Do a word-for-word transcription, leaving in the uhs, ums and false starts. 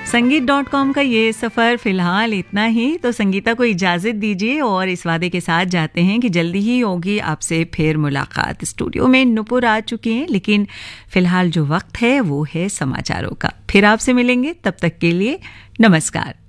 संगीत dot com का ये सफ़र फ़िलहाल इतना ही। तो संगीता को इजाज़त दीजिए और इस वादे के साथ जाते हैं कि जल्दी ही होगी आपसे फिर मुलाकात। स्टूडियो में नुपुर आ चुकी हैं, लेकिन फ़िलहाल जो वक्त है वो है समाचारों का। फिर आपसे मिलेंगे, तब तक के लिए नमस्कार।